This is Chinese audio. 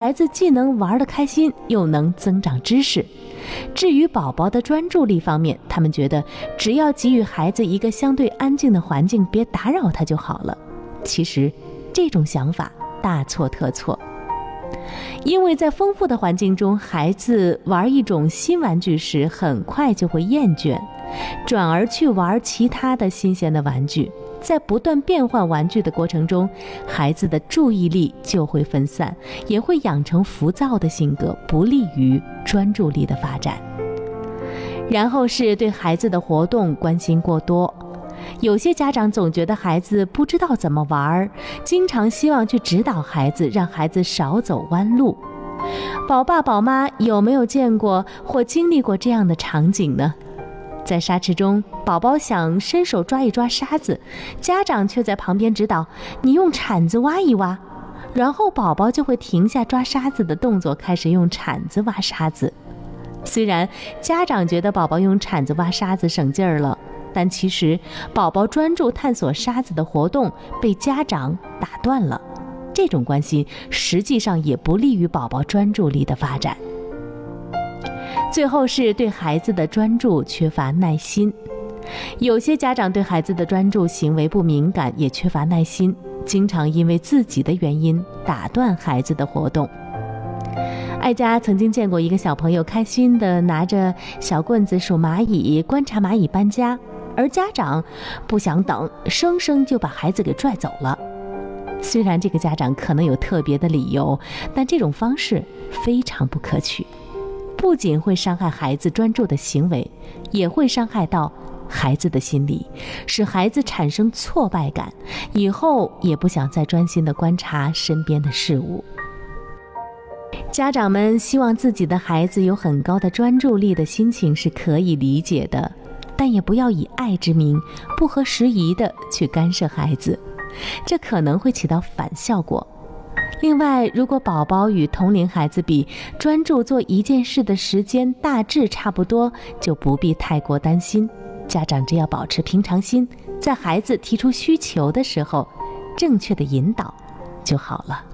孩子既能玩得开心，又能增长知识。至于宝宝的专注力方面，他们觉得只要给予孩子一个相对安静的环境，别打扰他就好了。其实这种想法大错特错，因为在丰富的环境中，孩子玩一种新玩具时很快就会厌倦，转而去玩其他的新鲜的玩具。在不断变换玩具的过程中，孩子的注意力就会分散，也会养成浮躁的性格，不利于专注力的发展。然后是对孩子的活动关心过多，有些家长总觉得孩子不知道怎么玩，经常希望去指导孩子，让孩子少走弯路。宝爸宝妈有没有见过或经历过这样的场景呢？在沙池中，宝宝想伸手抓一抓沙子，家长却在旁边指导你用铲子挖一挖，然后宝宝就会停下抓沙子的动作，开始用铲子挖沙子。虽然家长觉得宝宝用铲子挖沙子省劲儿了，但其实宝宝专注探索沙子的活动被家长打断了，这种关系实际上也不利于宝宝专注力的发展。最后是对孩子的专注缺乏耐心，有些家长对孩子的专注行为不敏感，也缺乏耐心，经常因为自己的原因打断孩子的活动。艾佳曾经见过一个小朋友开心地拿着小棍子数蚂蚁，观察蚂蚁搬家，而家长不想等，生生就把孩子给拽走了。虽然这个家长可能有特别的理由，但这种方式非常不可取，不仅会伤害孩子专注的行为，也会伤害到孩子的心理，使孩子产生挫败感，以后也不想再专心地观察身边的事物。家长们希望自己的孩子有很高的专注力的心情是可以理解的，但也不要以爱之名不合时宜地去干涉孩子，这可能会起到反效果。另外，如果宝宝与同龄孩子比，专注做一件事的时间大致差不多，就不必太过担心。家长只要保持平常心，在孩子提出需求的时候，正确的引导就好了。